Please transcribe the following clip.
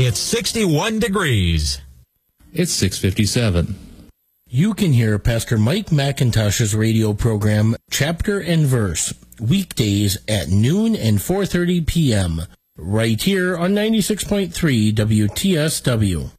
It's 61 degrees. It's 6:57. You can hear Pastor Mike McIntosh's radio program, Chapter and Verse, weekdays at noon and 4:30 p.m., right here on 96.3 WTSW.